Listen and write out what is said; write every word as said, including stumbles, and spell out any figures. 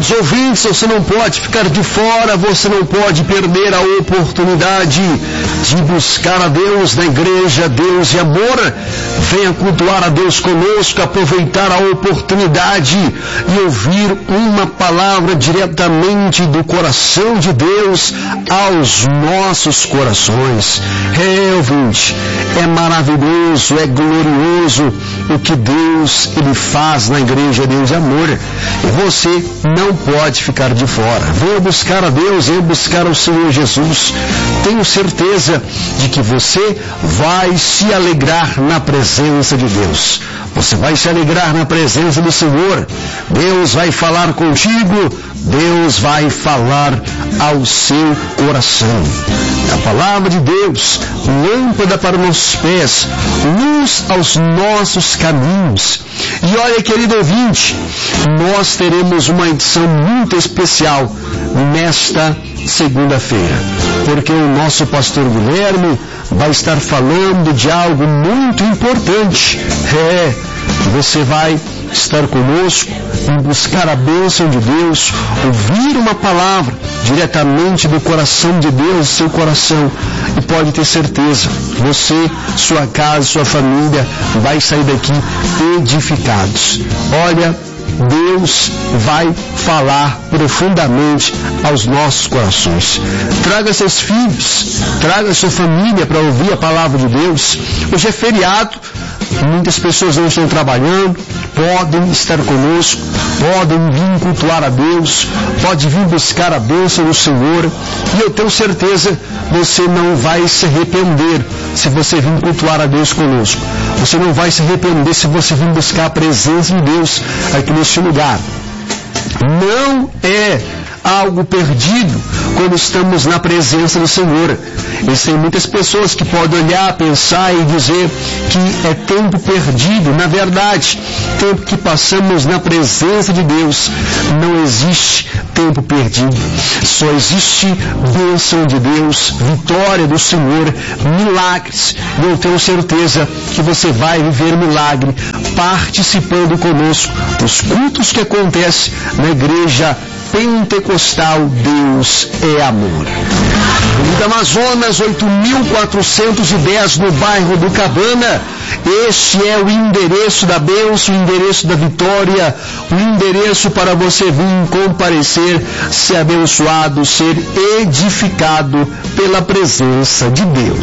Queridos ouvintes, você não pode ficar de fora, você não pode perder a oportunidade de buscar a Deus na igreja Deus e Amor. Venha cultuar a Deus conosco, aproveitar a oportunidade e ouvir uma palavra diretamente do coração de Deus aos nossos corações. É, ouvinte, é maravilhoso, é glorioso o que Deus ele faz na igreja Deus e Amor. E você não pode ficar de fora. Venha buscar a Deus, venha buscar o Senhor Jesus. Tenho certeza de que você vai se alegrar na presença de Deus. Você vai se alegrar na presença do Senhor. Deus vai falar contigo. Deus vai falar ao seu coração. A palavra de Deus, lâmpada para os nossos pés, luz aos nossos caminhos. E olha, querido ouvinte, nós teremos uma edição muito especial nesta segunda-feira, porque o nosso pastor Guilherme vai estar falando de algo muito importante. É, você vai estar conosco em buscar a bênção de Deus, ouvir uma palavra diretamente do coração de Deus, seu coração, e pode ter certeza, você, sua casa, sua família vai sair daqui edificados. Olha, Deus vai falar profundamente aos nossos corações. Traga seus filhos, traga sua família para ouvir a palavra de Deus. Hoje é feriado, muitas pessoas não estão trabalhando, podem estar conosco, podem vir cultuar a Deus, pode vir buscar a bênção do Senhor, e eu tenho certeza, você não vai se arrepender se você vir cultuar a Deus conosco. Você não vai se arrepender se você vir buscar a presença de Deus aqui neste lugar. Não é algo perdido quando estamos na presença do Senhor. Existem muitas pessoas que podem olhar, pensar e dizer que é tempo perdido. Na verdade, tempo que passamos na presença de Deus, não existe tempo perdido. Só existe bênção de Deus, vitória do Senhor, milagres. E eu tenho certeza que você vai viver milagre participando conosco dos cultos que acontecem na igreja Pentecostal Deus é Amor. Avenida Amazonas, oito mil quatrocentos e dez, no bairro do Cabana. Este é o endereço da bênção, o endereço da vitória, o endereço para você vir comparecer, ser abençoado, ser edificado pela presença de Deus.